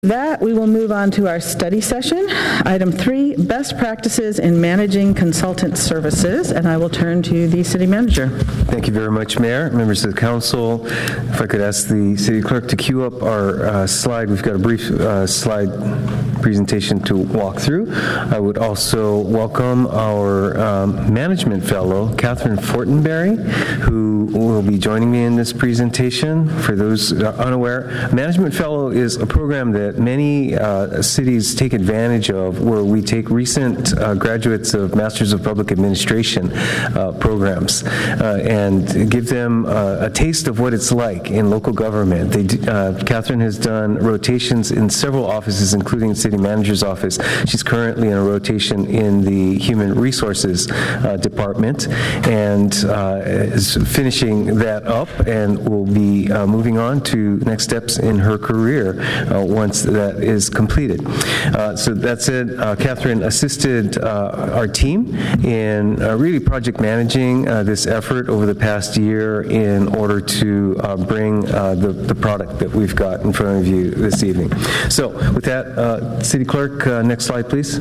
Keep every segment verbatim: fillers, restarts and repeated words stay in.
That we will move on to our study session. Item three, best practices in managing consultant services, and I will turn to the city manager. Thank you very much, Mayor, members of the council. If I could ask the city clerk to queue up our uh, slide. We've got a brief uh, slide presentation to walk through. I would also welcome our um, management fellow, Catherine Fortenberry, who will be joining me in this presentation. For those unaware, management fellow is a program that many uh, cities take advantage of, where we take recent uh, graduates of Masters of Public Administration uh, programs uh, and give them uh, a taste of what it's like in local government. They, uh, Catherine has done rotations in several offices, including the city manager's office. She's currently in a rotation in the human resources uh, department and uh, is finishing that up and will be uh, moving on to next steps in her career uh, once that is completed. Uh, so that's it. Uh, Catherine assisted uh, our team in uh, really project managing uh, this effort over the past year in order to uh, bring uh, the, the product that we've got in front of you this evening. So with that, uh, City Clerk, uh, next slide, please.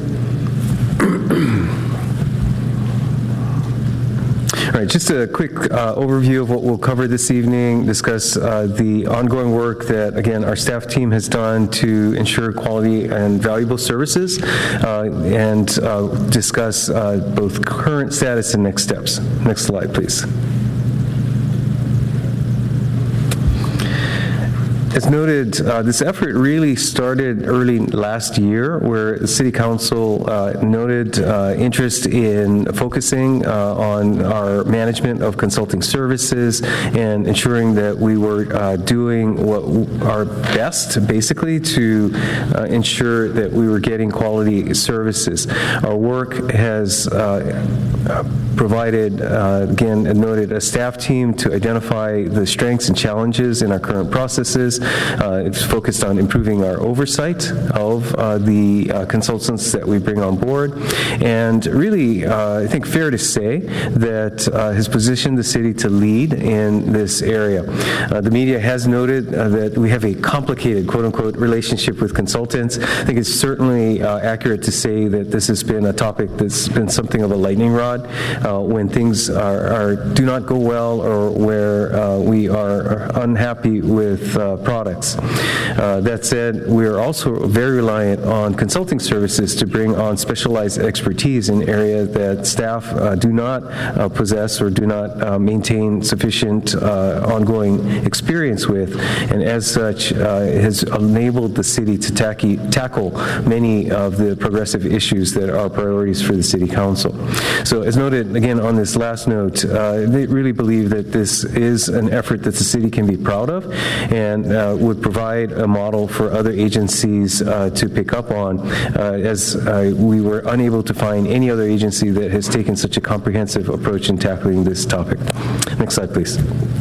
All right, just a quick uh, overview of what we'll cover this evening, discuss uh, the ongoing work that, again, our staff team has done to ensure quality and valuable services, uh, and uh, discuss uh, both current status and next steps. Next slide, please. As noted, uh, this effort really started early last year, where the City Council uh, noted uh, interest in focusing uh, on our management of consulting services and ensuring that we were uh, doing what our best, basically, to uh, ensure that we were getting quality services. Our work has uh, provided, uh, again, noted, a staff team to identify the strengths and challenges in our current processes. Uh, it's focused on improving our oversight of uh, the uh, consultants that we bring on board, and really, uh, I think fair to say that uh, has positioned the city to lead in this area. Uh, the media has noted uh, that we have a complicated, quote-unquote, relationship with consultants. I think it's certainly uh, accurate to say that this has been a topic that's been something of a lightning rod uh, when things are, are do not go well, or where uh, we are unhappy with uh, products. Uh, that said, we are also very reliant on consulting services to bring on specialized expertise in areas that staff uh, do not uh, possess or do not uh, maintain sufficient uh, ongoing experience with, and as such uh, has enabled the city to tacky, tackle many of the progressive issues that are priorities for the City Council. So as noted, again, on this last note, uh, they really believe that this is an effort that the city can be proud of, and uh, would provide a model for other agencies uh, to pick up on, uh, as uh, we were unable to find any other agency that has taken such a comprehensive approach in tackling this topic. Next slide, please.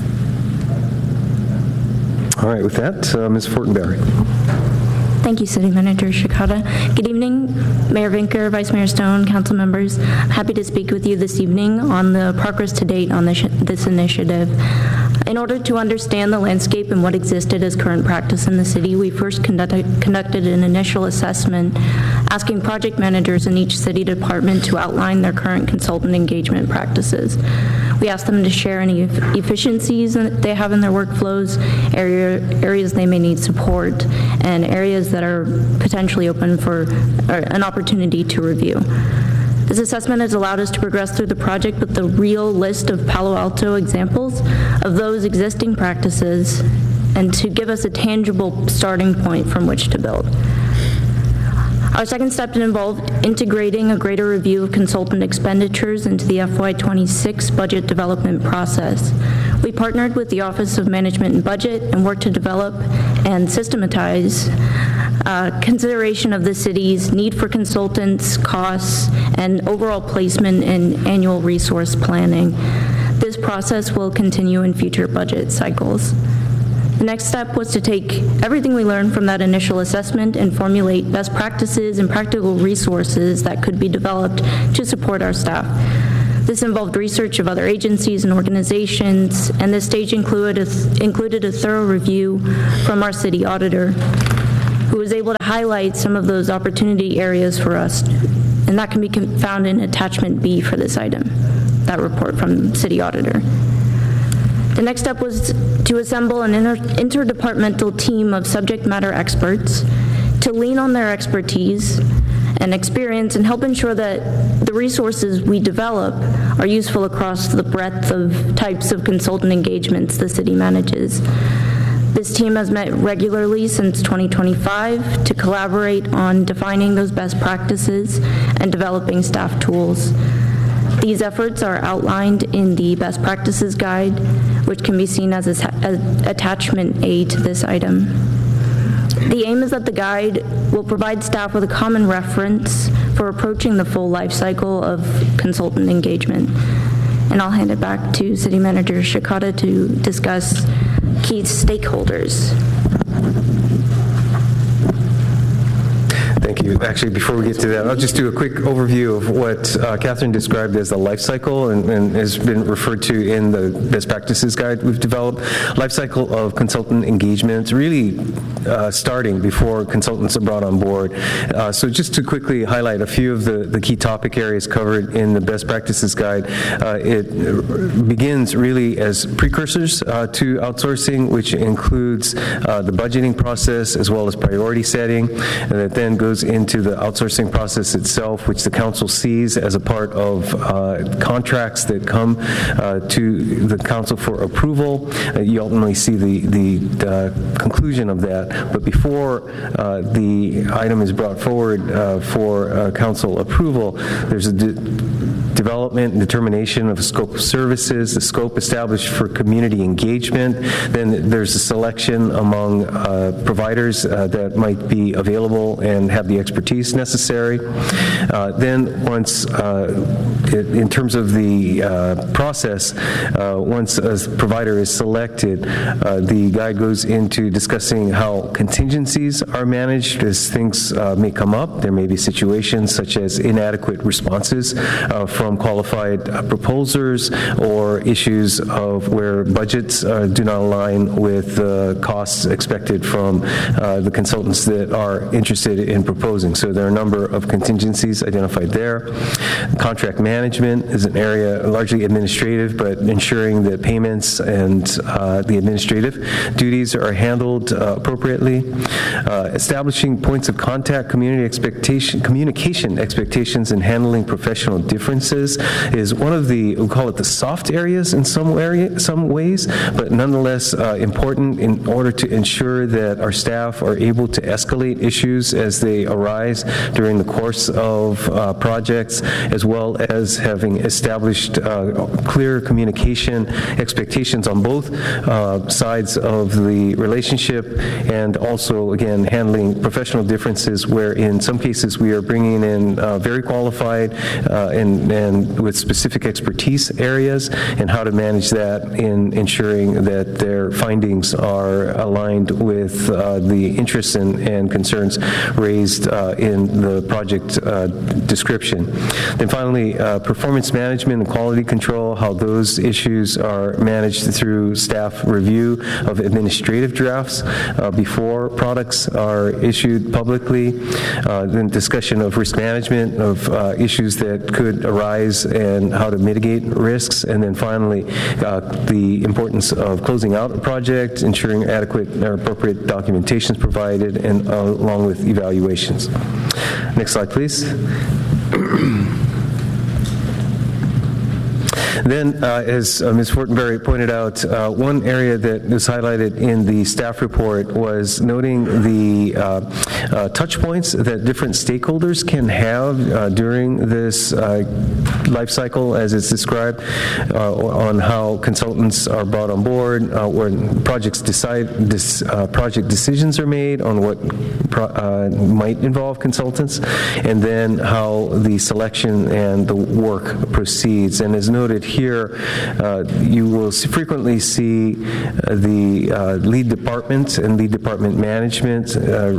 All right, with that, uh, Miz Fortenberry. Thank you, City Manager Shikata. Good evening, Mayor Vinker, Vice Mayor Stone, council members. Happy to speak with you this evening on the progress to date on this, this initiative. In order to understand the landscape and what existed as current practice in the city, we first conducted, conducted an initial assessment asking project managers in each city department to outline their current consultant engagement practices. We asked them to share any efficiencies that they have in their workflows, area, areas they may need support, and areas that are potentially open for an opportunity to review. This assessment has allowed us to progress through the project with the real list of Palo Alto examples of those existing practices, and to give us a tangible starting point from which to build. Our second step involved integrating a greater review of consultant expenditures into the F Y twenty-six budget development process. We partnered with the Office of Management and Budget and worked to develop and systematize uh, consideration of the city's need for consultants, costs, and overall placement in annual resource planning. This process will continue in future budget cycles. The next step was to take everything we learned from that initial assessment and formulate best practices and practical resources that could be developed to support our staff. This involved research of other agencies and organizations, and this stage included a, included a thorough review from our city auditor. who was able to highlight some of those opportunity areas for us, and that can be found in attachment B for this item, that report from City Auditor. The next step was to assemble an inter interdepartmental team of subject matter experts to lean on their expertise and experience and help ensure that the resources we develop are useful across the breadth of types of consultant engagements the city manages. This team has met regularly since twenty twenty-five to collaborate on defining those best practices and developing staff tools. These efforts are outlined in the Best Practices Guide, which can be seen as a, as attachment A to this item. The aim is that the guide will provide staff with a common reference for approaching the full life cycle of consultant engagement. And I'll hand it back to City Manager Shikata to discuss key stakeholders. Thank you. Actually, before we get to that, I'll just do a quick overview of what uh, Catherine described as the life cycle and, and has been referred to in the best practices guide we've developed. Life cycle of consultant engagement, really uh, starting before consultants are brought on board. Uh, so just to quickly highlight a few of the, the key topic areas covered in the best practices guide, uh, it begins really as precursors uh, to outsourcing, which includes uh, the budgeting process as well as priority setting, and that then goes into the outsourcing process itself, which the council sees as a part of uh, contracts that come uh, to the council for approval. Uh, you ultimately see the, the uh, conclusion of that. But before uh, the item is brought forward uh, for uh, council approval, there's a de development and determination of scope of services, the scope established for community engagement. Then there's a selection among uh, providers uh, that might be available and have the expertise necessary. Uh, then once, uh, it, in terms of the uh, process, uh, once a provider is selected, uh, the guide goes into discussing how contingencies are managed as things uh, may come up. There may be situations such as inadequate responses uh, from qualified uh, proposers or issues of where budgets uh, do not align with the uh, costs expected from uh, the consultants that are interested in proposing. So there are a number of contingencies identified there. Contract management is an area largely administrative, but ensuring that payments and uh, the administrative duties are handled uh, appropriately. Uh, establishing points of contact, community expectation, communication expectations, and handling professional differences is one of the, we'll call it the soft areas in some area, some ways, but nonetheless uh, important in order to ensure that our staff are able to escalate issues as they arise during the course of uh, projects, as well as having established uh, clear communication expectations on both uh, sides of the relationship, and also, again, handling professional differences where in some cases we are bringing in uh, very qualified uh, and, and with specific expertise areas, and how to manage that in ensuring that their findings are aligned with uh, the interests and, and concerns raised uh, in the project uh, description. Then finally, uh, performance management and quality control, how those issues are managed through staff review of administrative drafts uh, before products are issued publicly. Uh, then discussion of risk management of uh, issues that could arise and how to mitigate risks. And then finally, uh, the importance of closing out a project, ensuring adequate or appropriate documentation is provided, and uh, along with evaluations. Next slide, please. Then, uh, as uh, Miz Fortenberry pointed out, uh, one area that was highlighted in the staff report was noting the uh, uh, touch points that different stakeholders can have uh, during this uh, life cycle, as it's described, uh, on how consultants are brought on board, uh, when projects decide, this, uh, project decisions are made on what pro uh, might involve consultants, and then how the selection and the work proceeds. And as noted here, uh, you will frequently see uh, the uh, lead department and lead department management uh, responsible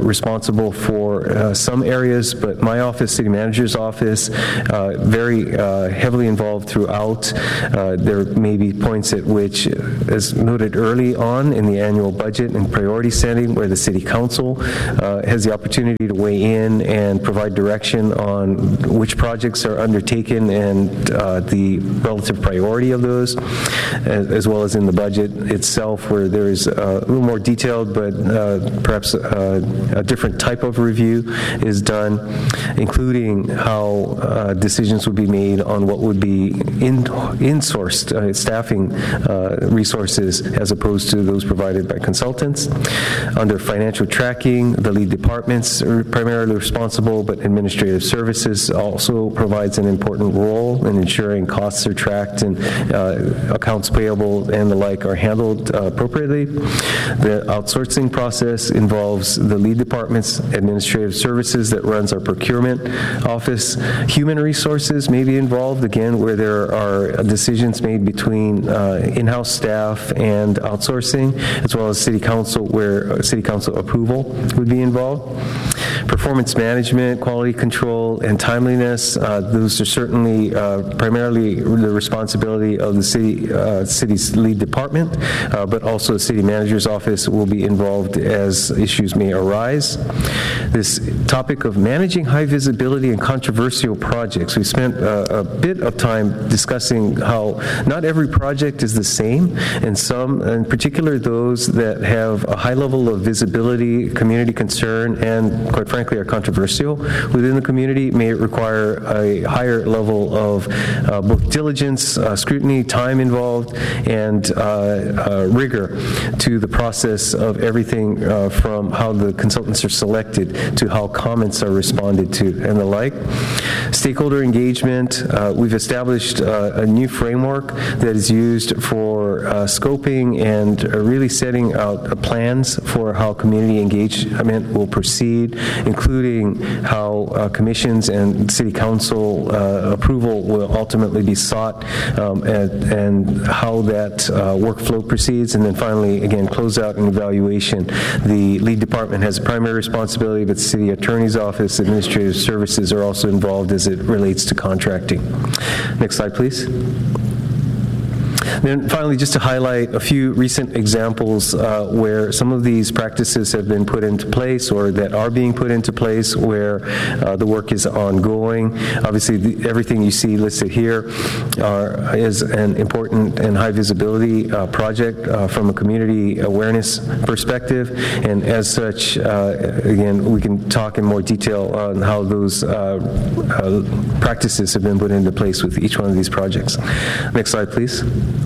responsible for uh, some areas, but my office, city manager's office, uh, very uh, heavily involved throughout. Uh, there may be points at which, as noted early on in the annual budget and priority setting, where the city council uh, has the opportunity to weigh in and provide direction on which projects are undertaken and uh, the relative priority of those, as, as well as in the budget itself, where there is a little more detailed, but uh, perhaps uh, a different type of review is done, including how uh, decisions would be made on what would be in, in-sourced uh, staffing uh, resources as opposed to those provided by consultants. Under financial tracking, the lead departments are primarily responsible, but administrative services also provides an important role in ensuring costs are tracked and uh, accounts payable and the like are handled uh, appropriately. The outsourcing process involves the lead department's administrative services that runs our procurement office. Human resources may be involved, again, where there are decisions made between uh, in-house staff and outsourcing, as well as city council, where uh, city council approval would be involved. Performance management, quality control, and timeliness, uh, those are certainly uh, primarily the responsibility of the city uh, city's lead department, uh, but also the city manager's office will be involved as issues may arise. This topic of managing high visibility and controversial projects, we spent uh, a bit of time discussing how not every project is the same, and some, in particular those that have a high level of visibility, community concern, and quite frankly are controversial within the community, may require a higher level of uh, both diligence, uh, scrutiny, time involved, and uh, uh, rigor to the process of everything uh, from how the consultants are selected to how comments are responded to and the like. Stakeholder engagement, uh, we've established uh, a new framework that is used for uh, scoping and uh, really setting out uh, plans for how community engagement will proceed, including how uh, commissions and city council uh, approval will ultimately be sought, um, and, and how that uh, workflow proceeds. And then finally, again, close out and evaluation. The lead department has a primary responsibility, but the city attorney's office, administrative services are also involved as it relates to contracting. Next slide, please. Then finally, just to highlight a few recent examples uh, where some of these practices have been put into place or that are being put into place where uh, the work is ongoing. Obviously, the, everything you see listed here are, is an important and high visibility uh, project uh, from a community awareness perspective. And as such, uh, again, we can talk in more detail on how those uh, uh, practices have been put into place with each one of these projects. Next slide, please.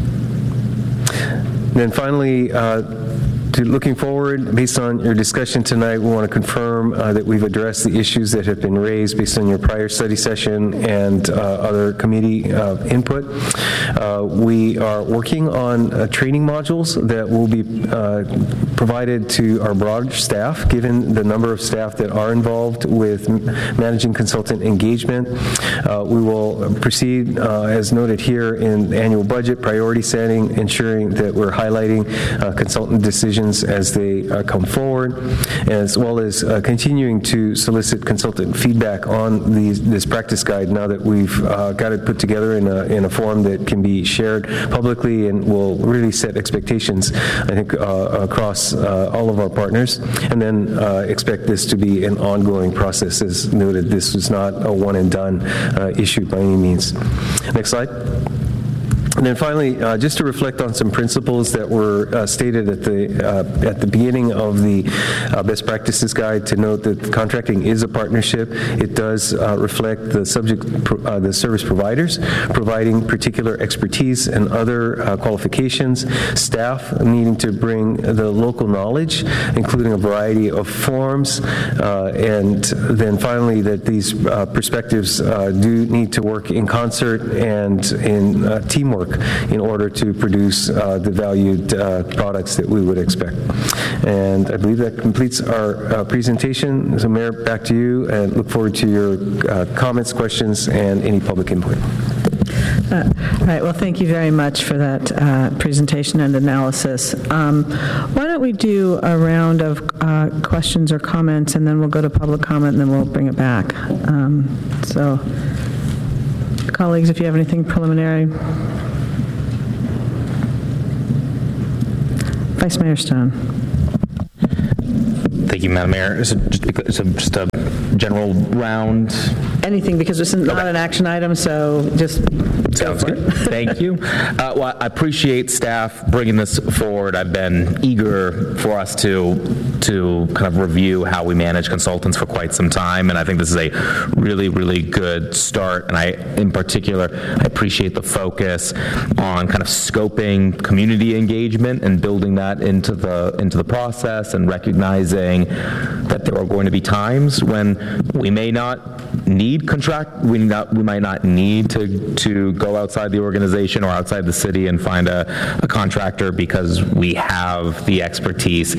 And then finally, uh, to looking forward, based on your discussion tonight, we want to confirm uh, that we've addressed the issues that have been raised based on your prior study session and uh, other committee uh, input. Uh, we are working on uh, training modules that will be uh, provided to our broader staff, given the number of staff that are involved with managing consultant engagement. Uh, we will proceed, uh, as noted here, in annual budget priority setting, ensuring that we're highlighting uh, consultant decisions as they uh, come forward, as well as uh, continuing to solicit consultant feedback on these, this practice guide now that we've uh, got it put together in a, in a form that can be shared publicly and will really set expectations, I think, uh, across uh, all of our partners, and then uh, expect this to be an ongoing process. As noted, this was not a one and done uh, issue by any means. Next slide. And then finally, uh, just to reflect on some principles that were uh, stated at the uh, at the beginning of the uh, best practices guide, to note that contracting is a partnership. It does uh, reflect the subject, uh, the service providers providing particular expertise and other uh, qualifications, staff needing to bring the local knowledge, including a variety of forms, uh, and then finally that these uh, perspectives uh, do need to work in concert and in uh, teamwork in order to produce uh, the valued uh, products that we would expect. And I believe that completes our uh, presentation. So Mayor, back to you, and look forward to your uh, comments, questions, and any public input. Uh, all right, well, thank you very much for that uh, presentation and analysis. Um, why don't we we do a round of uh, questions or comments, and then we'll go to public comment, and then we'll bring it back. Um, So, colleagues, if you have anything preliminary. Vice Mayor Stone. Thank you, Madam Mayor. It's a, just, it's a, just a general round. Anything, because this is not Okay. an action item, so just Sounds good. Thank you. Uh, well, I appreciate staff bringing this forward. I've been eager for us to to kind of review how we manage consultants for quite some time, and I think this is a really, really good start. And I, in particular, I appreciate the focus on kind of scoping community engagement and building that into the into the process, and recognizing that there are going to be times when we may not need contract, we not we might not need to to go outside the organization or outside the city and find a, a contractor, because we have the expertise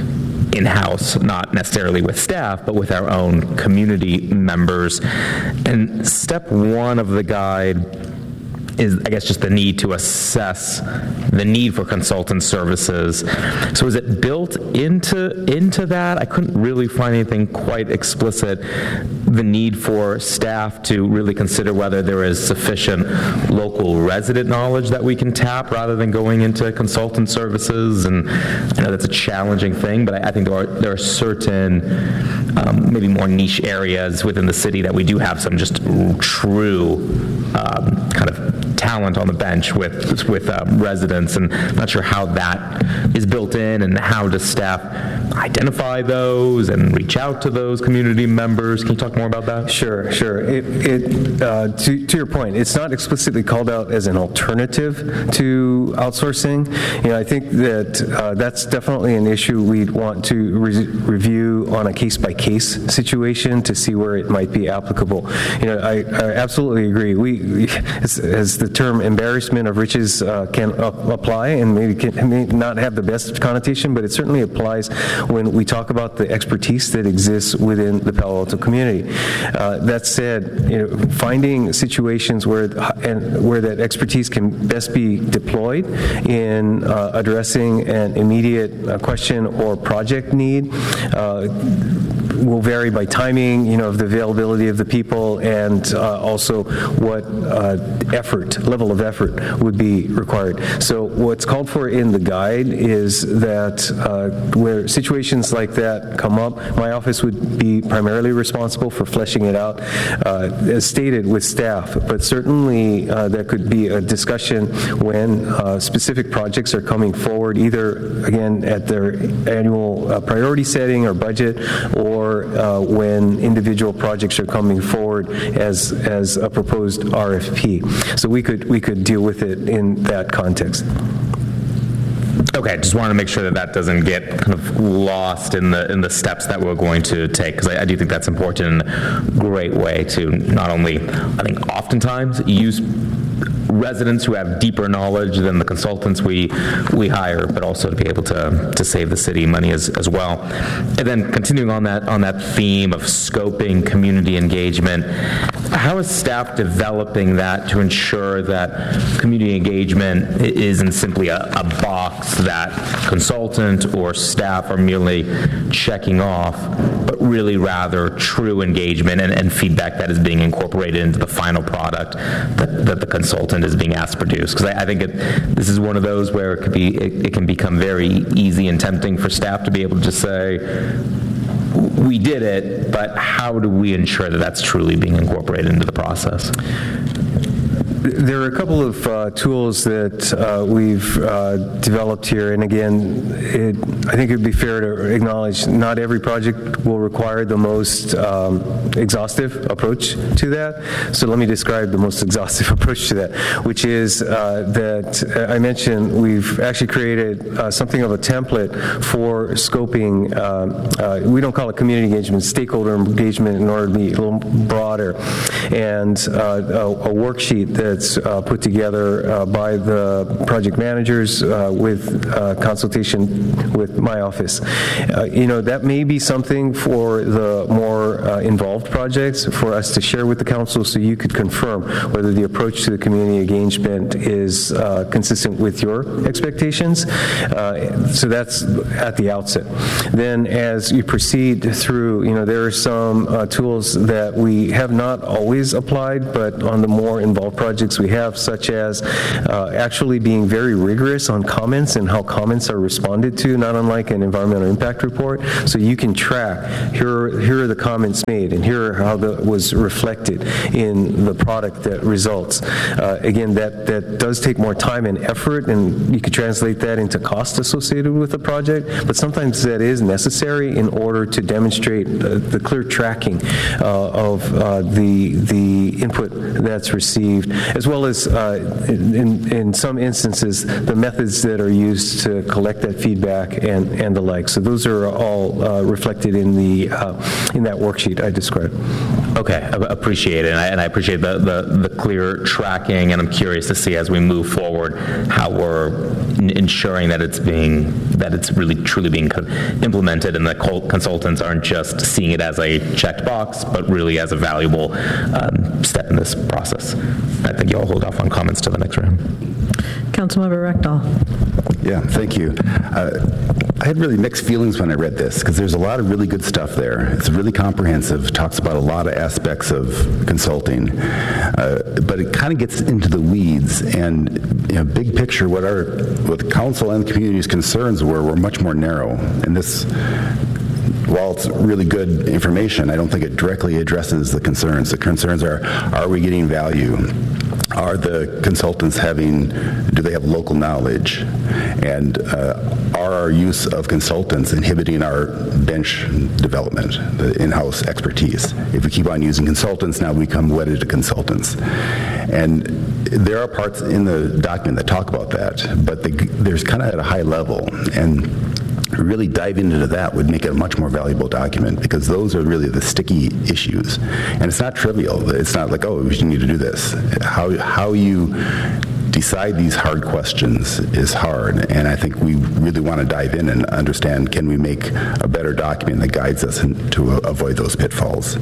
in-house, not necessarily with staff, but with our own community members. And step one of the guide is, I guess, just the need to assess the need for consultant services. So is it built into into that? I couldn't really find anything quite explicit. The need for staff to really consider whether there is sufficient local resident knowledge that we can tap rather than going into consultant services. And I know that's a challenging thing, but I, I think there are, there are certain um, maybe more niche areas within the city that we do have some just true um, kind of talent on the bench with with um, residents, and I'm not sure how that is built in, and how does staff identify those and reach out to those community members. Can you talk more about that? Sure, sure. It, it uh, to, to your point, it's not explicitly called out as an alternative to outsourcing. You know, I think that uh, that's definitely an issue we'd want to re- review on a case-by-case situation to see where it might be applicable. You know, I, I absolutely agree. We, we as, as the term embarrassment of riches uh, can uh, apply, and maybe can, may not have the best connotation, but it certainly applies when we talk about the expertise that exists within the Palo Alto community. Uh, that said, you know, finding situations where and where that expertise can best be deployed in uh, addressing an immediate uh, question or project need uh, will vary by timing, you know, of the availability of the people, and uh, also what uh, effort, level of effort would be required. So what's called for in the guide is that uh, where situations like that come up, my office would be primarily responsible for fleshing it out, uh, as stated, with staff, but certainly uh, there could be a discussion when uh, specific projects are coming forward, either, again, at their annual uh, priority setting or budget, or uh, when individual projects are coming forward as as a proposed R F P. So we could we could deal with it in that context. Okay, just wanted to make sure that that doesn't get kind of lost in the in the steps that we're going to take, because I, I do think that's important and a great way to not only, I think, oftentimes use residents who have deeper knowledge than the consultants we we hire, but also to be able to to save the city money as, as well. And then continuing on that on that theme of scoping community engagement, how is staff developing that to ensure that community engagement isn't simply a, a box that consultant or staff are merely checking off, but really rather true engagement and, and feedback that is being incorporated into the final product that, that the consultant is being asked to produce? Because I, I think it, this is one of those where it could be it, it can become very easy and tempting for staff to be able to just say, we did it, but how do we ensure that that's truly being incorporated into the process? There are a couple of uh, tools that uh, we've uh, developed here, and again, it, I think it would be fair to acknowledge not every project will require the most um, exhaustive approach to that. So let me describe the most exhaustive approach to that, which is uh, that uh, I mentioned we've actually created uh, something of a template for scoping. Uh, uh, we don't call it community engagement, stakeholder engagement, in order to be a little broader, and uh, a, a worksheet that that's uh, put together uh, by the project managers uh, with uh, consultation with my office. Uh, you know, that may be something for the more uh, involved projects for us to share with the council so you could confirm whether the approach to the community engagement is uh, consistent with your expectations. Uh, so that's at the outset. Then as you proceed through, you know, there are some uh, tools that we have not always applied, but on the more involved projects we have, such as uh, actually being very rigorous on comments and how comments are responded to, not unlike an environmental impact report. So you can track, here, here are the comments made, and here are how that was reflected in the product that results. Uh, again, that, that does take more time and effort, and you could translate that into cost associated with the project, but sometimes that is necessary in order to demonstrate uh, the clear tracking uh, of uh, the, the input that's received, as well as uh, in, in some instances, the methods that are used to collect that feedback and, and the like. So those are all uh, reflected in the uh, in that worksheet I described. Okay, I appreciate it, and I, and I appreciate the, the, the clear tracking, and I'm curious to see as we move forward how we're ensuring that it's being, that it's really truly being implemented, and that consultants aren't just seeing it as a checked box, but really as a valuable um, step in this process. I think you'll hold off on comments to the next round. Councilmember Rectal. Yeah, thank you. Uh, I had really mixed feelings when I read this because there's a lot of really good stuff there. It's really comprehensive, talks about a lot of aspects of consulting, uh, but it kind of gets into the weeds. And you know, big picture, what our what the council and the community's concerns were were much more narrow. And this, while it's really good information, I don't think it directly addresses the concerns. The concerns are: are we getting value? Are the consultants having, do they have local knowledge? And uh, are our use of consultants inhibiting our bench development, the in-house expertise? If we keep on using consultants, now we become wedded to consultants. And there are parts in the document that talk about that, but the, there's kind of at a high level. And really diving into that would make it a much more valuable document, because those are really the sticky issues. And it's not trivial. It's not like, oh, we need to do this. How, how you decide these hard questions is hard, and I think we really want to dive in and understand, can we make a better document that guides us in, to avoid those pitfalls.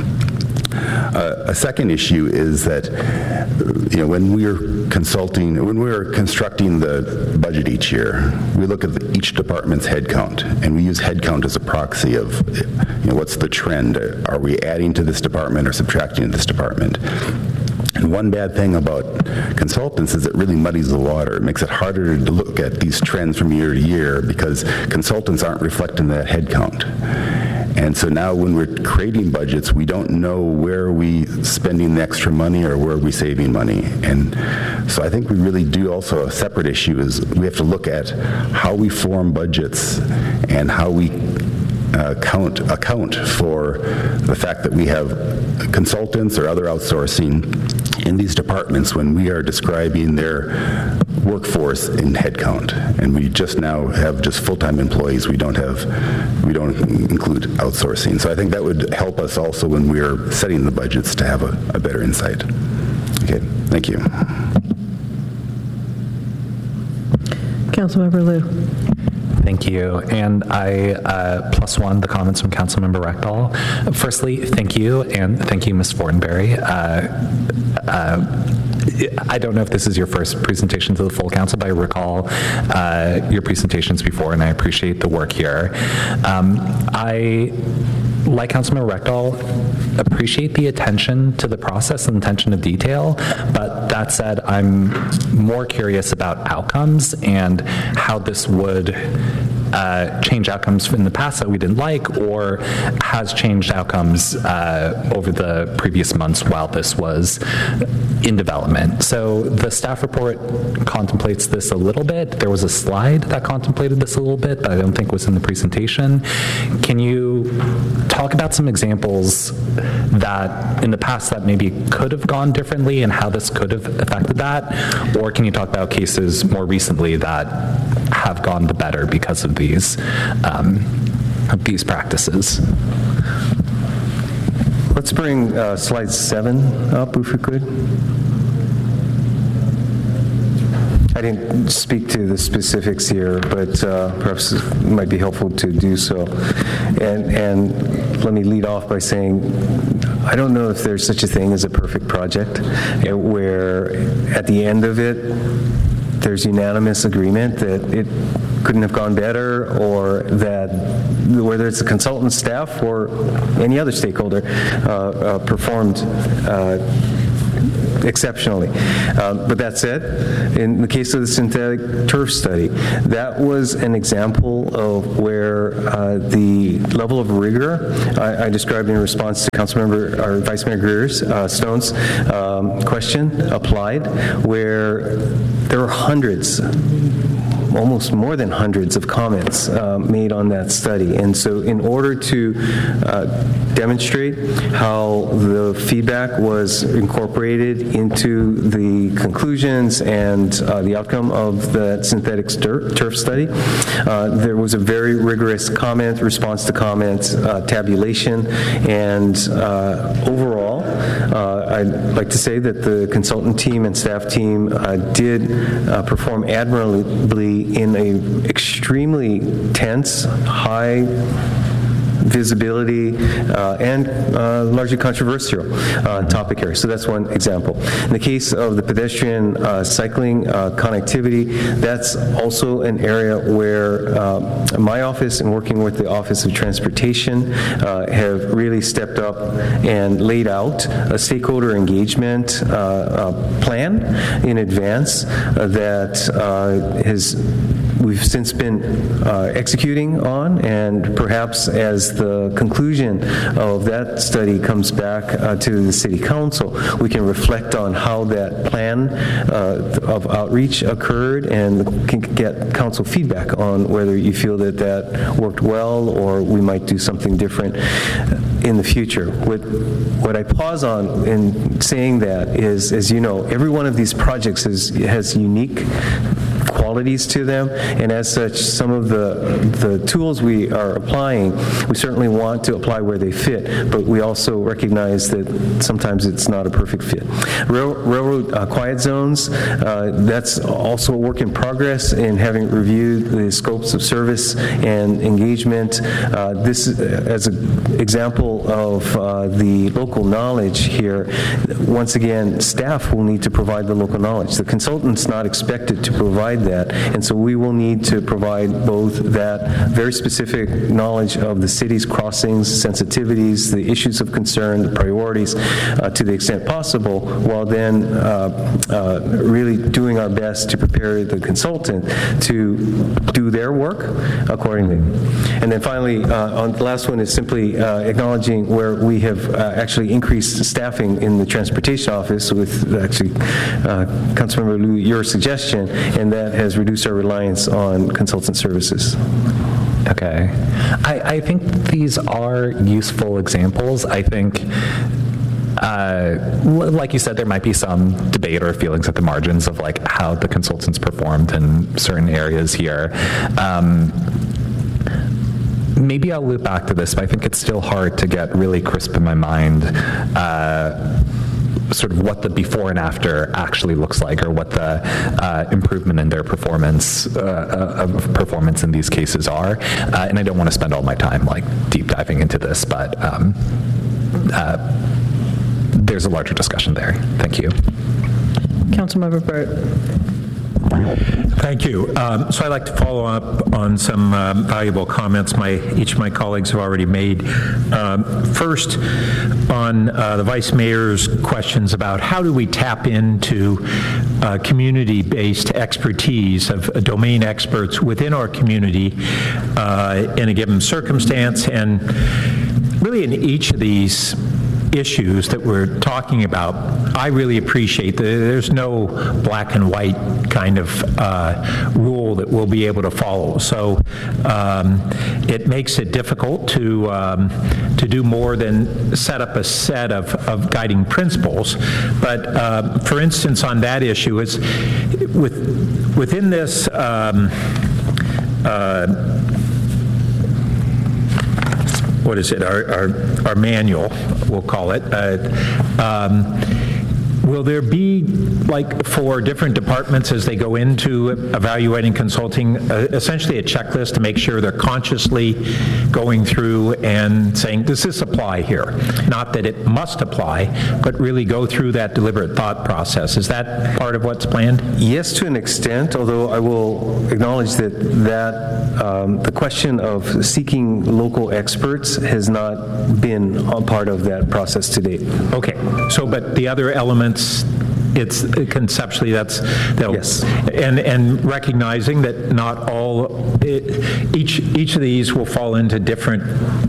Uh, a second issue is that, you know, when we're consulting, when we're constructing the budget each year, we look at the, each department's headcount, and we use headcount as a proxy of, you know, what's the trend? Are we adding to this department or subtracting to this department? And one bad thing about consultants is it really muddies the water. It makes it harder to look at these trends from year to year because consultants aren't reflecting that headcount. And so now when we're creating budgets, we don't know where are we spending the extra money or where are we saving money. And so I think we really do also, a separate issue is we have to look at how we form budgets and how we uh, count, account for the fact that we have consultants or other outsourcing in these departments when we are describing their workforce in headcount, and we just now have just full-time employees. We don't have, we don't include outsourcing. So I think that would help us also when we're setting the budgets to have a, a better insight. Okay, thank you. Councilmember Liu. Thank you. And I uh, plus one the comments from Councilmember Rectal. Firstly, thank you, and thank you, Miz Fortenberry. Uh, uh, I don't know if this is your first presentation to the full council, but I recall uh, your presentations before, and I appreciate the work here. Um, I, like Councilmember Rectal, appreciate the attention to the process and attention to detail, but that said, I'm more curious about outcomes and how this would uh, change outcomes in the past that we didn't like, or has changed outcomes uh, over the previous months while this was in development. So the staff report contemplates this a little bit. There was a slide that contemplated this a little bit, but I don't think was in the presentation. Can you talk about some examples that in the past that maybe could have gone differently and how this could have affected that? Or can you talk about cases more recently that have gone the better because of these, um, of these practices? Let's bring uh, slide seven up, if we could. I didn't speak to the specifics here, but uh, perhaps it might be helpful to do so. And, and let me lead off by saying, I don't know if there's such a thing as a perfect project, uh, where at the end of it, there's unanimous agreement that it couldn't have gone better, or that whether it's the consultant, staff, or any other stakeholder uh, uh, performed uh, exceptionally. Uh, but that said, in the case of the synthetic turf study, that was an example of where uh, the level of rigor I, I described in response to Councilmember or Vice Mayor Greer's uh, Stone's um, question applied, where there were hundreds, almost more than hundreds of comments uh, made on that study. And so in order to uh, demonstrate how the feedback was incorporated into the conclusions and uh, the outcome of the synthetic turf study, uh, there was a very rigorous comment, response to comments, uh, tabulation, and uh, overall, uh, I'd like to say that the consultant team and staff team uh, did uh, perform admirably in a extremely tense, high visibility, uh, and uh, largely controversial uh, topic here. So that's one example. In the case of the pedestrian uh, cycling uh, connectivity, that's also an area where uh, my office and working with the Office of Transportation uh, have really stepped up and laid out a stakeholder engagement uh, uh, plan in advance uh, that uh, has we've since been uh, executing on, and perhaps as the conclusion of that study comes back uh, to the City Council, we can reflect on how that plan uh, of outreach occurred and can get council feedback on whether you feel that that worked well or we might do something different in the future. What, what I pause on in saying that is, as you know, every one of these projects is, has unique qualities to them, and as such, some of the the tools we are applying, we certainly want to apply where they fit, but we also recognize that sometimes it's not a perfect fit. Rail, railroad uh, quiet zones, uh, that's also a work in progress in having reviewed the scopes of service and engagement. Uh, this, as an example of uh, the local knowledge here, once again, staff will need to provide the local knowledge. The consultant's not expected to provide that, and so we will need to provide both that very specific knowledge of the city's crossings, sensitivities, the issues of concern, the priorities, uh, to the extent possible, while then uh, uh, really doing our best to prepare the consultant to do their work accordingly. And then finally, uh, on the last one is simply uh, acknowledging where we have uh, actually increased staffing in the transportation office with actually uh, Councilmember Liu, your suggestion, and that has reduced our reliance on consultant services. Okay. I, I think these are useful examples. I think, uh, like you said, there might be some debate or feelings at the margins of like how the consultants performed in certain areas here. Um, maybe I'll loop back to this, but I think it's still hard to get really crisp in my mind uh, sort of what the before and after actually looks like, or what the uh, improvement in their performance uh, of performance in these cases are. Uh, and I don't want to spend all my time like deep diving into this, but um, uh, there's a larger discussion there. Thank you. Councilmember Burt. Thank you. Um, so I'd like to follow up on some um, valuable comments my each of my colleagues have already made. Um, first, on uh, the Vice Mayor's questions about how do we tap into uh, community-based expertise of uh, domain experts within our community uh, in a given circumstance, and really in each of these issues that we're talking about, I really appreciate that there's no black and white kind of uh, rule that we'll be able to follow. So um, it makes it difficult to um, to do more than set up a set of, of guiding principles. But uh, for instance, on that issue, is with within this um, uh, what is it, our, our, our manual, we'll call it, uh, um, will there be, like, for different departments as they go into evaluating consulting, uh, essentially a checklist to make sure they're consciously going through and saying, does this apply here? Not that it must apply, but really go through that deliberate thought process. Is that part of what's planned? Yes, to an extent, although I will acknowledge that, that um, the question of seeking local experts has not been a part of that process to date. Okay, so, but the other elements, it's conceptually, that's, they'll- Yes. and, and recognizing that not all, it- each, each of these will fall into different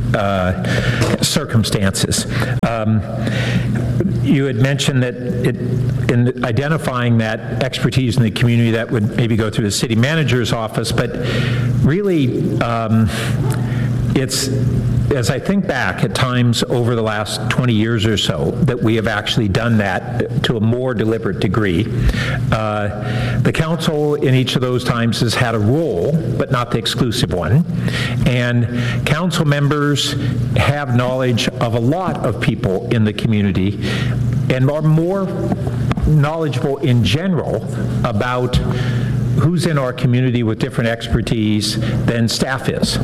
uh, circumstances. Um, You had mentioned that it, in identifying that expertise in the community, that would maybe go through the city manager's office, but really, um, it's, as I think back at times over the last twenty years or so, that we have actually done that to a more deliberate degree. Uh, the council in each of those times has had a role, but not the exclusive one. And council members have knowledge of a lot of people in the community and are more knowledgeable in general about who's in our community with different expertise than staff is.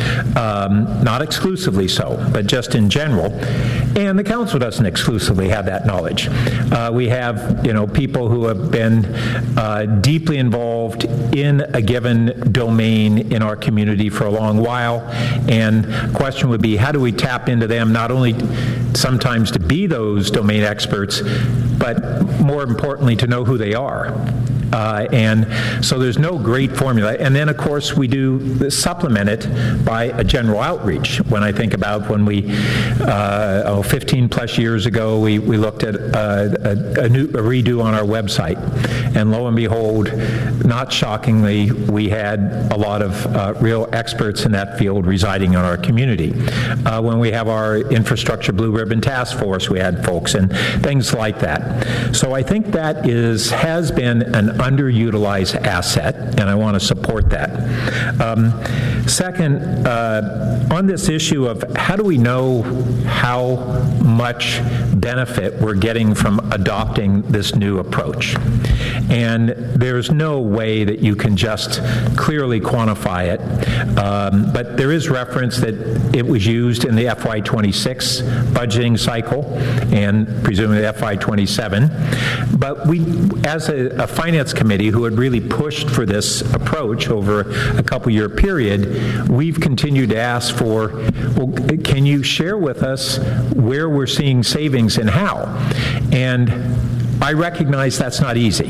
Um, not exclusively so, but just in general. And the council doesn't exclusively have that knowledge. Uh, we have, you know, people who have been uh, deeply involved in a given domain in our community for a long while. And the question would be, how do we tap into them, not only sometimes to be those domain experts, but more importantly, to know who they are. Uh, and so there's no great formula. And then, of course, we do supplement it by a general outreach. When I think about when we, uh, oh, fifteen plus years ago, we, we looked at uh, a, a, new, a redo on our website. And lo and behold, not shockingly, we had a lot of uh, real experts in that field residing in our community. Uh, when we have our infrastructure blue ribbon task force, we had folks and things like that. So I think that is, has been an underutilized asset, and I want to support that. Um, second, uh, on this issue of how do we know how much benefit we're getting from adopting this new approach? And there's no way that you can just clearly quantify it, um, but there is reference that it was used in the F Y twenty-six budgeting cycle and presumably F Y twenty-seven. But we, as a, a finance committee who had really pushed for this approach over a couple year period, we've continued to ask for, well, can you share with us where we're seeing savings and how? And I recognize that's not easy,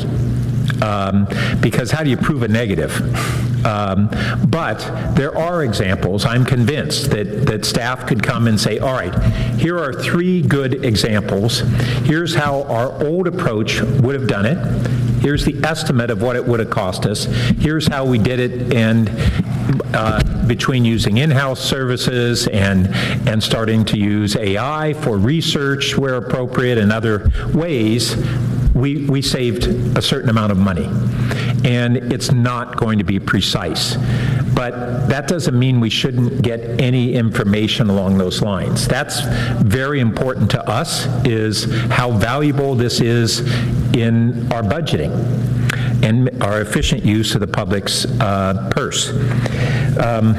um, because how do you prove a negative? Um, but there are examples, I'm convinced, that, that staff could come and say, all right, here are three good examples. Here's how our old approach would have done it. Here's the estimate of what it would have cost us. Here's how we did it, and uh, between using in-house services and, and starting to use A I for research where appropriate and other ways, we, we saved a certain amount of money. And it's not going to be precise. But that doesn't mean we shouldn't get any information along those lines. That's very important to us, is how valuable this is in our budgeting and our efficient use of the public's uh, purse. Um,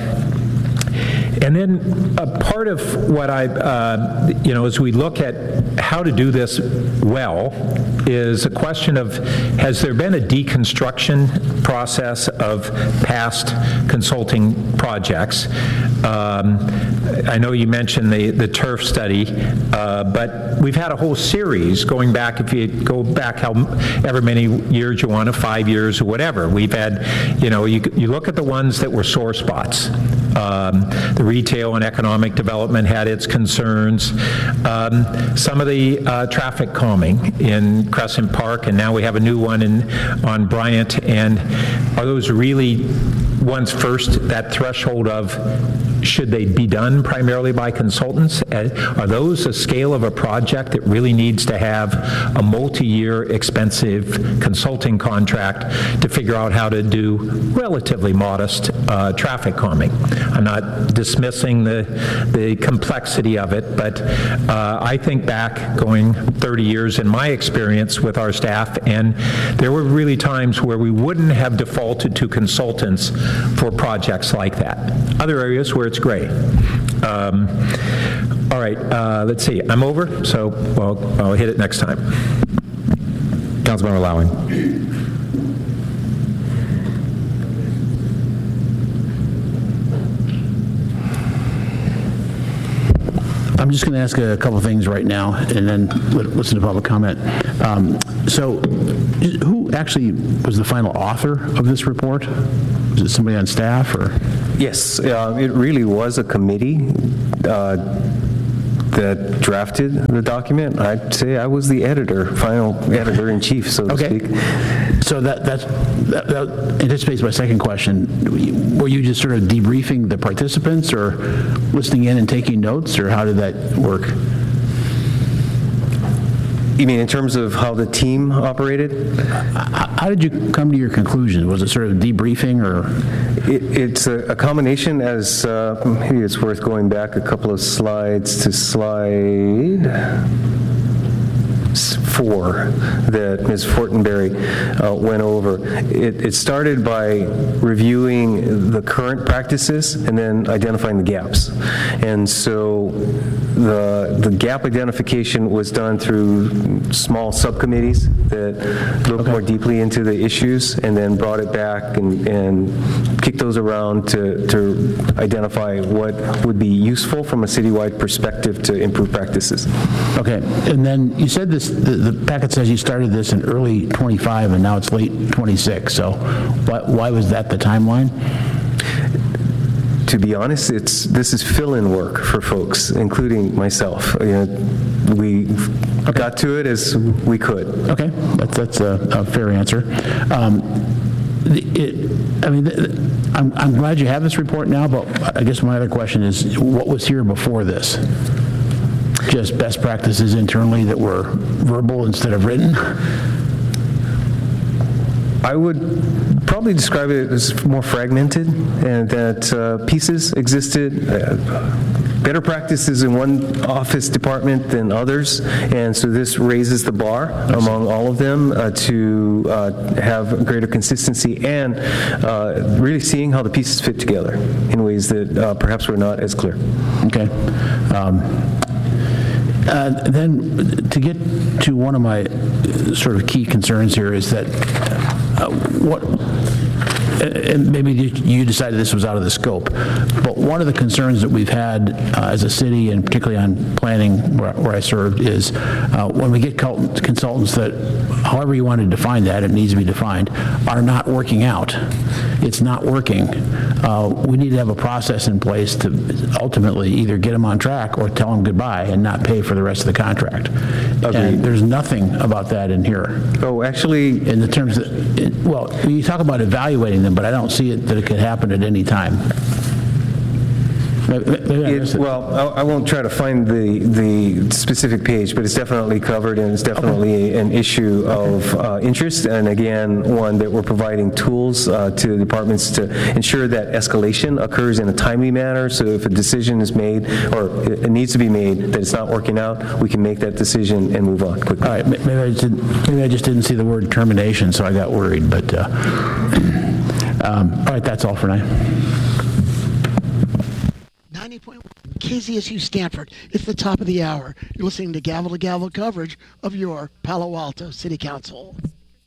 And then a part of what I, uh, you know, as we look at how to do this well, is a question of, has there been a deconstruction process of past consulting projects? Um, I know you mentioned the, the turf study, uh, but we've had a whole series going back, if you go back however many years you want to, five years or whatever. We've had, you know, you, you look at the ones that were sore spots. Um, the retail and economic development had its concerns. Um, some of the uh, traffic calming in Crescent Park, and now we have a new one in on Bryant. And are those really ones first, that threshold of should they be done primarily by consultants? Uh, Are those a scale of a project that really needs to have a multi-year expensive consulting contract to figure out how to do relatively modest uh, traffic calming? I'm not dismissing the, the complexity of it, but uh, I think back going thirty years in my experience with our staff, and there were really times where we wouldn't have defaulted to consultants for projects like that. Other areas where it's great. Um, all right, uh, let's see. I'm over, so I'll, I'll hit it next time. Councilmember Lowing. I'm just going to ask a couple of things right now and then listen to public comment. Um, so who actually was the final author of this report? Was it somebody on staff or? Yes, uh, it really was a committee uh, that drafted the document. I'd say I was the editor, final editor-in-chief, so to okay. speak. So that, that's, that, that anticipates my second question. Were you just sort of debriefing the participants or listening in and taking notes, or how did that work? You mean in terms of how the team operated? How did you come to your conclusion? Was it sort of debriefing, or? It, it's a, a combination, as uh, maybe it's worth going back a couple of slides to slide four that Miz Fortenberry uh, went over. It, it started by reviewing the current practices and then identifying the gaps. And so the, the gap identification was done through small subcommittees that looked okay. more deeply into the issues and then brought it back and, and kicked those around to, to identify what would be useful from a citywide perspective to improve practices. Okay, and then you said this, the, the packet says you started this in early twenty-five and now it's late twenty-six, so why, why was that the timeline? To be honest, it's this is fill-in work for folks, including myself. You know, we okay. got to it as we could. Okay, that's, that's a, a fair answer. Um, it, I mean, I'm, I'm glad you have this report now, but I guess my other question is, what was here before this? Just best practices internally that were verbal instead of written? I would probably describe it as more fragmented, and that uh, pieces existed, uh, better practices in one office department than others, and so this raises the bar among all of them uh, to uh, have greater consistency and uh, really seeing how the pieces fit together in ways that uh, perhaps were not as clear. Okay. Um, Uh, then to get to one of my uh, sort of key concerns here is that uh, what, and maybe you decided this was out of the scope, but one of the concerns that we've had uh, as a city, and particularly on planning where, where I served, is uh, when we get consultants that, however you want to define that, it needs to be defined, are not working out. It's not working. Uh, we need to have a process in place to ultimately either get them on track or tell them goodbye and not pay for the rest of the contract. Agreed. And there's nothing about that in here. Oh, actually, in the terms that, it, well, you talk about evaluating them, but I don't see it that it could happen at any time. It, well, I won't try to find the the specific page, but it's definitely covered, and it's definitely okay. an issue of uh, interest, and again, one that we're providing tools uh, to the departments to ensure that escalation occurs in a timely manner, so if a decision is made, or it needs to be made, that it's not working out, we can make that decision and move on quickly. All right, maybe I just didn't, maybe I just didn't see the word termination, so I got worried, but uh, um, all right, that's all for now. ninety point one K Z S U Stanford. It's the top of the hour. You're listening to Gavel to Gavel coverage of your Palo Alto City Council.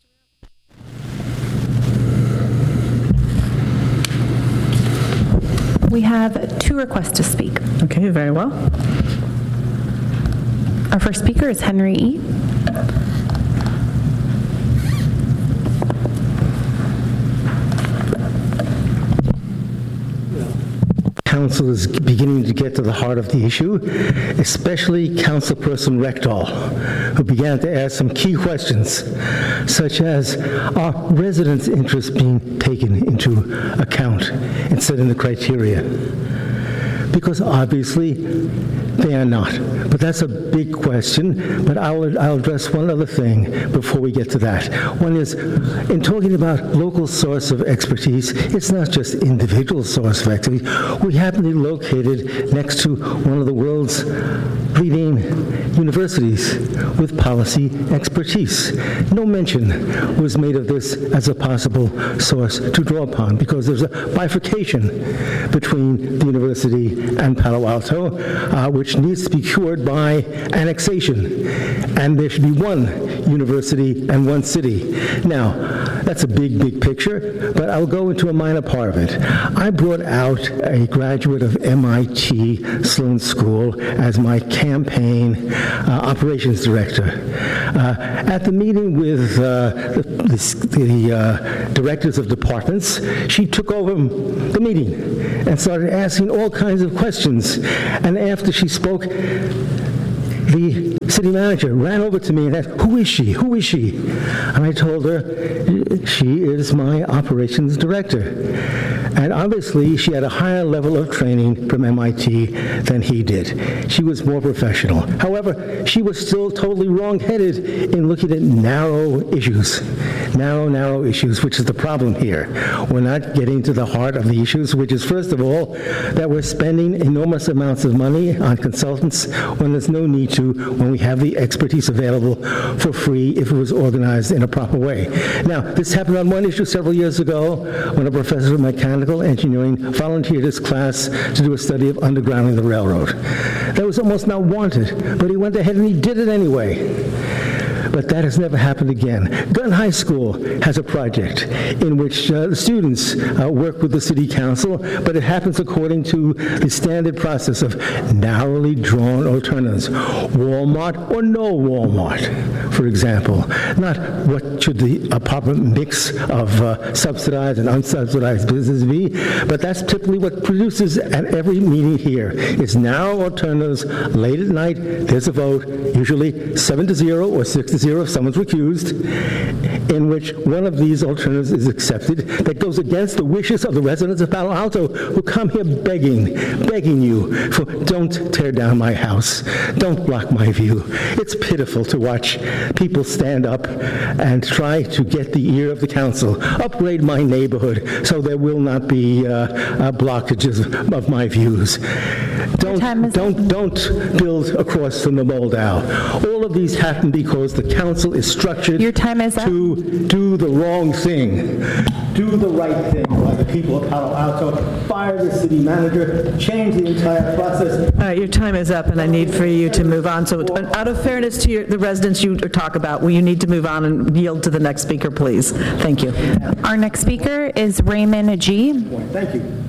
We have two requests to speak. Okay, very well. Our first speaker is Henry E. Council is beginning to get to the heart of the issue, especially Councilperson Rectal, who began to ask some key questions, such as, are residents' interests being taken into account and set in the criteria? Because obviously they are not. But that's a big question, but I'll, I'll address one other thing before we get to that. One is, in talking about local source of expertise, it's not just individual source of expertise. We happen to be located next to one of the world's leading universities with policy expertise. No mention was made of this as a possible source to draw upon, because there's a bifurcation between the university and Palo Alto, uh, which needs to be cured by annexation, and there should be one university and one city. Now, that's a big, big picture, but I'll go into a minor part of it. I brought out a graduate of M I T Sloan School as my campaign uh, operations director. Uh, at the meeting with uh, the, the, the uh, directors of departments, she took over the meeting and started asking all kinds of questions. And after she spoke, the city manager ran over to me and asked, who is she? Who is she? And I told her, she is my operations director. And obviously, she had a higher level of training from M I T than he did. She was more professional. However, she was still totally wrong-headed in looking at narrow issues. Narrow, narrow issues, which is the problem here. We're not getting to the heart of the issues, which is, first of all, that we're spending enormous amounts of money on consultants when there's no need to, when we have the expertise available for free if it was organized in a proper way. Now, this happened on one issue several years ago when a professor of mechanical engineering volunteered his class to do a study of undergrounding the railroad. That was almost not wanted, but he went ahead and he did it anyway. But that has never happened again. Gunn High School has a project in which uh, the students uh, work with the city council, but it happens according to the standard process of narrowly drawn alternatives. Walmart or no Walmart, for example. Not what should the apartment mix of uh, subsidized and unsubsidized business be, but that's typically what produces at every meeting here. It's narrow alternatives. Late at night, there's a vote, usually seven to zero or six to zero if someone's recused, in which one of these alternatives is accepted that goes against the wishes of the residents of Palo Alto who come here begging, begging you for, don't tear down my house, don't block my view. It's pitiful to watch people stand up and try to get the ear of the council, upgrade my neighborhood so there will not be uh, uh, blockages of my views. Don't, don't, don't build across from the Moldau. All of these happen because the council is structured Your time is to up. do the wrong thing. Do the right thing by the people of Palo Alto. Fire the city manager. Change the entire process. All right, your time is up, and I need for you to move on. So out of fairness to your, the residents you talk about, will you need to move on and yield to the next speaker, please? Thank you. Our next speaker is Raymond G. Thank you.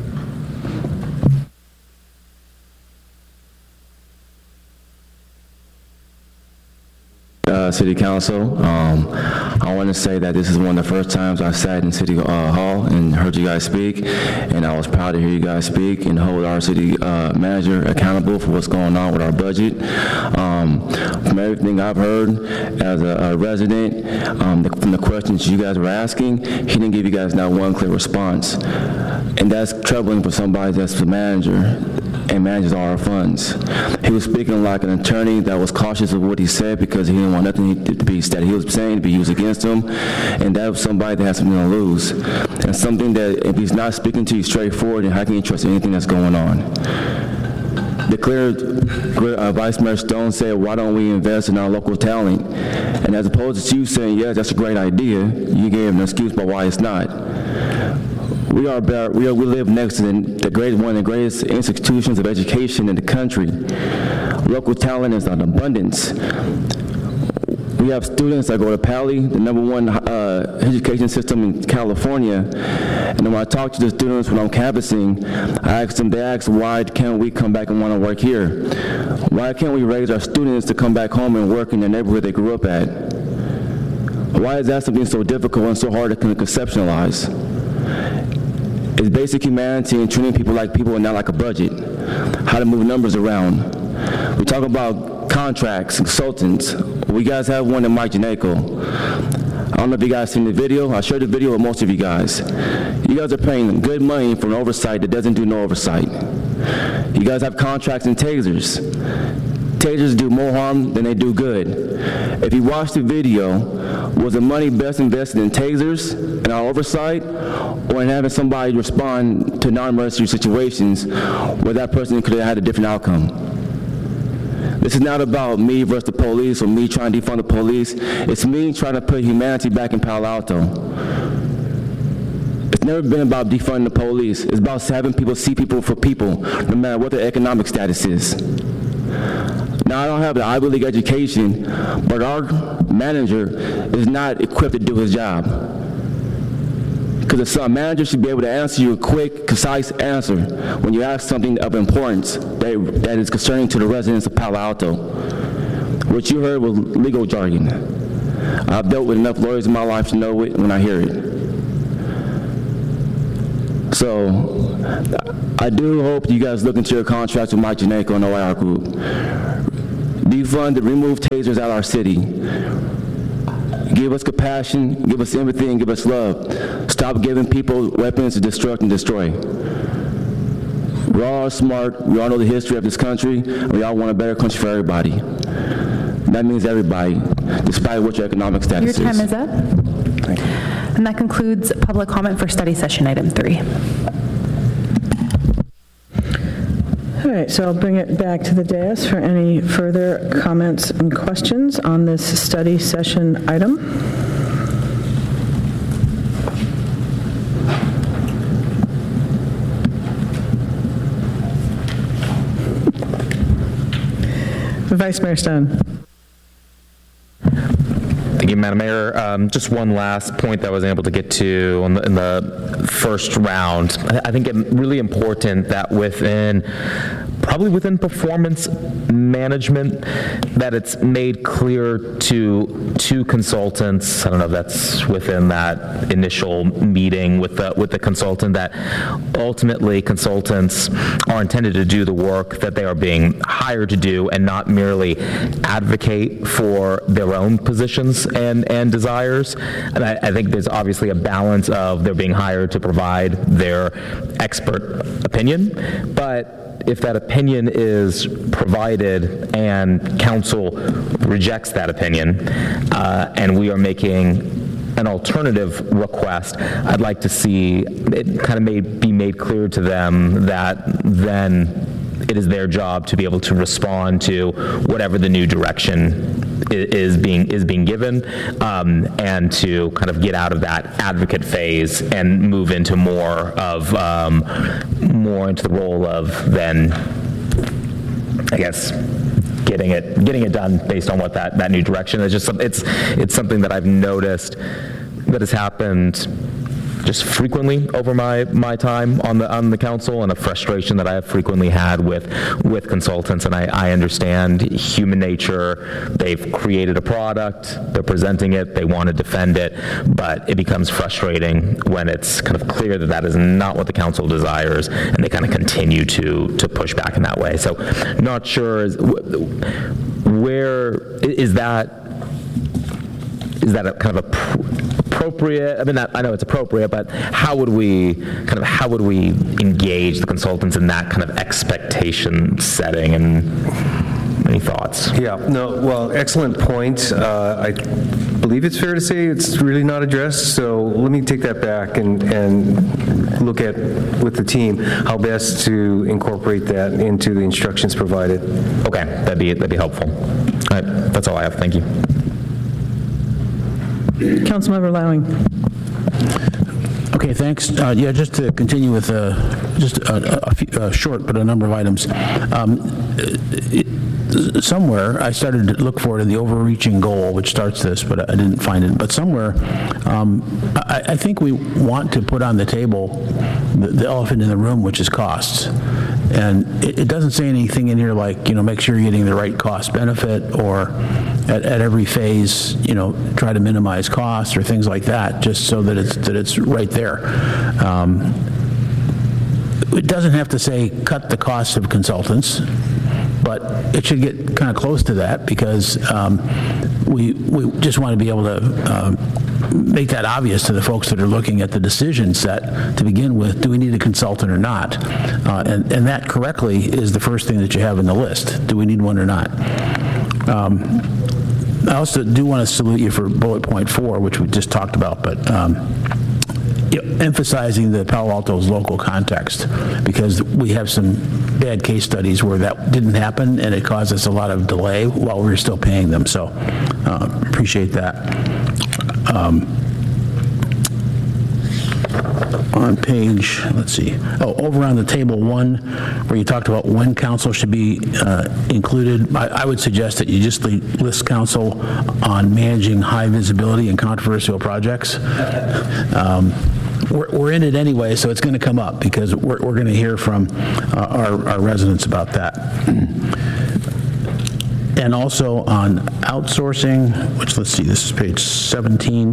Uh, City Council. Um, I want to say that this is one of the first times I sat in City uh, Hall and heard you guys speak, and I was proud to hear you guys speak and hold our city uh, manager accountable for what's going on with our budget. Um, from everything I've heard as a, a resident, um, the, from the questions you guys were asking, he didn't give you guys not one clear response, and that's troubling for somebody that's the manager and manages all our funds. He was speaking like an attorney that was cautious of what he said because he didn't want nothing to be that he was saying to be used against him, and that was somebody that has something to lose, and something that if he's not speaking to you straightforward, then how can you trust anything that's going on? The clear uh, Vice Mayor Stone said, why don't we invest in our local talent? And as opposed to you saying, yes, that's a great idea, you gave an excuse about why it's not. We are, better, we are we live next to the, the great one of the greatest institutions of education in the country. Local talent is an abundance. We have students that go to Pali, the number one uh, education system in California. And when I talk to the students when I'm canvassing, I ask them, they ask, why can't we come back and want to work here? Why can't we raise our students to come back home and work in the neighborhood they grew up at? Why is that something so difficult and so hard to conceptualize? It's basic humanity and treating people like people and not like a budget. How to move numbers around. We talk about contracts, consultants. We guys have one in Mike Janeko. I don't know if you guys seen the video. I shared the video with most of you guys. You guys are paying good money for an oversight that doesn't do no oversight. You guys have contracts in tasers. Tasers do more harm than they do good. If you watch the video, was the money best invested in tasers and our oversight, or in having somebody respond to non-emergency situations where that person could have had a different outcome? This is not about me versus the police or me trying to defund the police. It's me trying to put humanity back in Palo Alto. It's never been about defunding the police. It's about having people see people for people, no matter what their economic status is. Now, I don't have the Ivy League education, but our manager is not equipped to do his job. Because a manager should be able to answer you a quick, concise answer when you ask something of importance that, that is concerning to the residents of Palo Alto. What you heard was legal jargon. I've dealt with enough lawyers in my life to know it when I hear it. So, I do hope you guys look into your contracts with Mike Janeko and O I R Group. Defund and remove tasers out of our city. Give us compassion, give us empathy, and give us love. Stop giving people weapons to destruct and destroy. We all are smart, we all know the history of this country, and we all want a better country for everybody. That means everybody, despite what your economic status is. Your time is up. Thank you. And that concludes public comment for study session item three. All right, so I'll bring it back to the dais for any further comments and questions on this study session item. Vice Mayor Stone. Thank you, Madam Mayor. Um, just one last point that I was able to get to in the, in the first round. I, I think it's really important that within, probably within performance management, that it's made clear to two consultants, I don't know if that's within that initial meeting with the, with the consultant, that ultimately consultants are intended to do the work that they are being hired to do and not merely advocate for their own positions and, and desires. And I, I think there's obviously a balance of they're being hired to provide their expert opinion, but if that opinion is provided and council rejects that opinion, uh, and we are making an alternative request, I'd like to see it kind of made, be made clear to them that then it is their job to be able to respond to whatever the new direction is being is being given, um, and to kind of get out of that advocate phase and move into more of um, more into the role of then, I guess, getting it getting it done based on what that that new direction is. Just it's it's something that I've noticed that has happened just frequently over my my time on the on the council, and a frustration that I have frequently had with with consultants. And I, I understand human nature. They've created a product, they're presenting it, they want to defend it, but it becomes frustrating when it's kind of clear that that is not what the council desires, and they kind of continue to to push back in that way. So, not sure is, where is that is that a kind of a appropriate? I mean, I know it's appropriate, but how would we kind of how would we engage the consultants in that kind of expectation setting? And any thoughts? Yeah, no, well, excellent point. Uh, I believe it's fair to say it's really not addressed. So let me take that back and and look at with the team how best to incorporate that into the instructions provided. Okay, that'd be that'd be helpful. All right, that's all I have. Thank you. Councilmember Lowing. Okay, thanks. Uh, yeah, just to continue with uh, just a, a, few, uh, short but a number of items. Um, it, somewhere I started to look for it in the overreaching goal, which starts this, but I didn't find it. But somewhere, um, I, I think we want to put on the table the, the elephant in the room, which is costs. And it, it doesn't say anything in here like, you know, make sure you're getting the right cost benefit, or at, at every phase, you know, try to minimize costs or things like that, just so that it's that it's right there. Um, it doesn't have to say cut the costs of consultants, but it should get kind of close to that, because um, we we just want to be able to uh, make that obvious to the folks that are looking at the decision set to begin with. Do we need a consultant or not? Uh, and, and that correctly is the first thing that you have in the list. Do we need one or not? Um, I also do want to salute you for bullet point four, which we just talked about, but um, you know, emphasizing the Palo Alto's local context, because we have some bad case studies where that didn't happen and it caused us a lot of delay while we were still paying them. So uh, appreciate that. Um, on page, let's see, oh, over on the table one, where you talked about when council should be uh, included, I, I would suggest that you just list council on managing high visibility and controversial projects. Um, we're, we're in it anyway, so it's going to come up because we're, we're going to hear from uh, our, our residents about that. And also on outsourcing, which, let's see, this is page seventeen.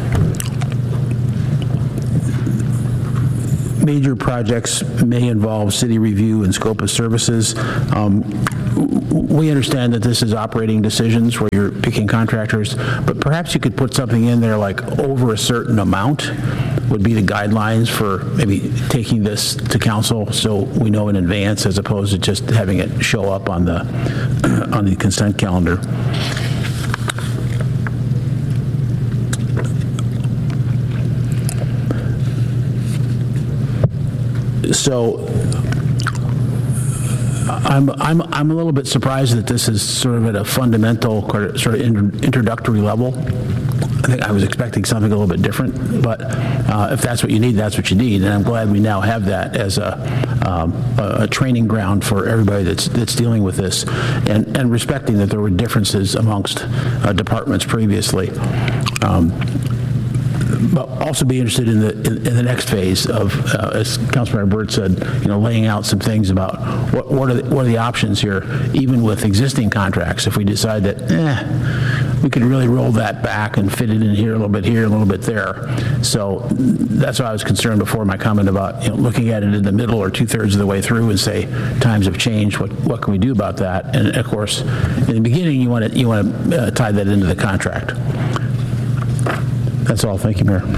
Major projects may involve city review and scope of services. Um, we understand that this is operating decisions where you're picking contractors, but perhaps you could put something in there like over a certain amount would be the guidelines for maybe taking this to council so we know in advance, as opposed to just having it show up on the on the consent calendar. So I'm, I'm, I'm a little bit surprised that this is sort of at a fundamental sort of introductory level. I think I was expecting something a little bit different, but uh, if that's what you need, that's what you need. And I'm glad we now have that as a, um, a, a training ground for everybody that's, that's dealing with this, and, and respecting that there were differences amongst uh, departments previously. Um, But also be interested in the in, in the next phase of, uh, as Councilmember Burt said, you know, laying out some things about what what are the, what are the options here, even with existing contracts. If we decide that, eh, we could really roll that back and fit it in here a little bit here, a little bit there. So that's why I was concerned before my comment about, you know, looking at it in the middle or two thirds of the way through and say times have changed. What what can we do about that? And of course, in the beginning, you want to you want to uh, tie that into the contract. That's all. Thank you, Mayor.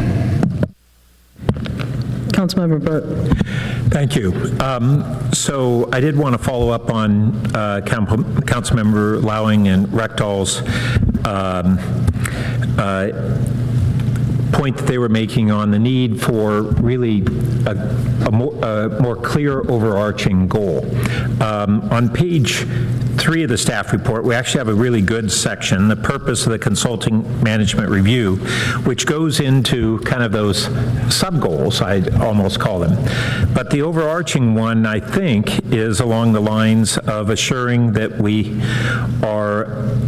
Councilmember Burt. Thank you. Um, so I did want to follow up on uh, Councilmember Lowing and Rechthal's um, uh, point that they were making on the need for really a, a, more, a more clear overarching goal. Um, on page three of the staff report, we actually have a really good section, the purpose of the consulting management review, which goes into kind of those sub-goals, I'd almost call them. But the overarching one, I think, is along the lines of assuring that we are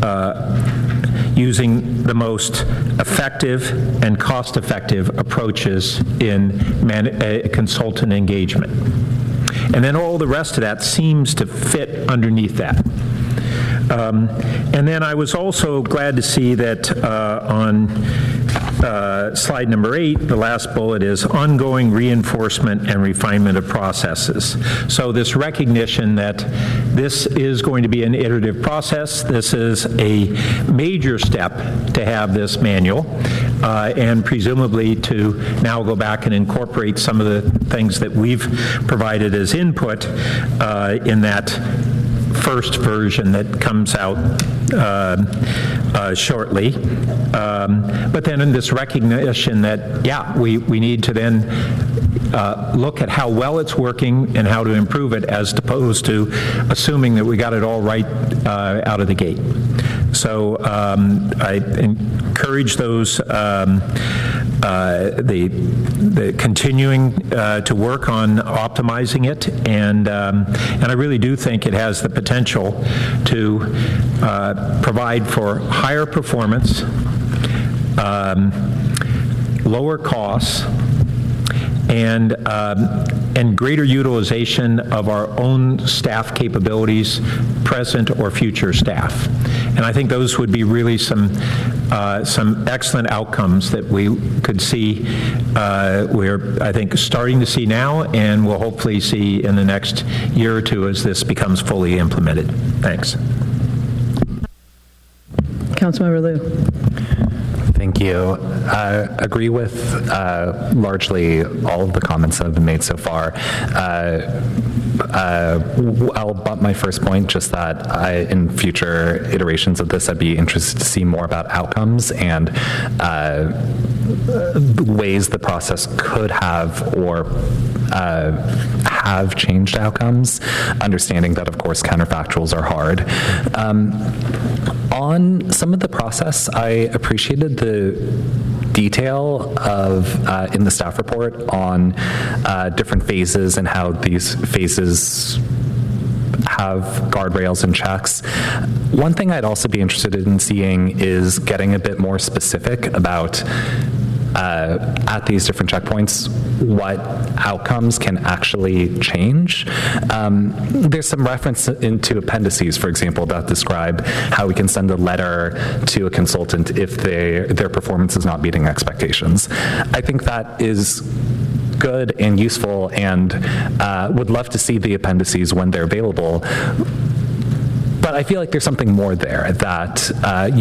uh, using the most effective and cost-effective approaches in man uh, consultant engagement. And then all the rest of that seems to fit underneath that. Um, and then I was also glad to see that uh, on uh, slide number eight, the last bullet is ongoing reinforcement and refinement of processes. So this recognition that this is going to be an iterative process. This is a major step to have this manual, uh, and presumably to now go back and incorporate some of the things that we've provided as input uh, in that first version that comes out uh, uh, shortly. Um, but then in this recognition that, yeah, we, we need to then uh, look at how well it's working and how to improve it, as opposed to assuming that we got it all right uh, out of the gate. So um, I encourage those um, uh, the the continuing uh, to work on optimizing it, and um, and I really do think it has the potential to uh, provide for higher performance, um, lower costs, and um, and greater utilization of our own staff capabilities, present or future staff. And I think those would be really some uh, some excellent outcomes that we could see. Uh, we're, I think, starting to see now, and we'll hopefully see in the next year or two as this becomes fully implemented. Thanks. Councilmember Liu. Thank you. Uh, agree with uh, largely all of the comments that have been made so far. Uh, uh, I'll bump my first point, just that I, in future iterations of this, I'd be interested to see more about outcomes and uh, ways the process could have or uh, have changed outcomes, understanding that, of course, counterfactuals are hard. Um, on some of the process, I appreciated the detail of uh, in the staff report on uh, different phases and how these phases have guardrails and checks. One thing I'd also be interested in seeing is getting a bit more specific about uh, at these different checkpoints what outcomes can actually change. Um, there's some reference into appendices, for example, that describe how we can send a letter to a consultant if they, their performance is not meeting expectations. I think that is good and useful, and uh, would love to see the appendices when they're available. But I feel like there's something more there that uh,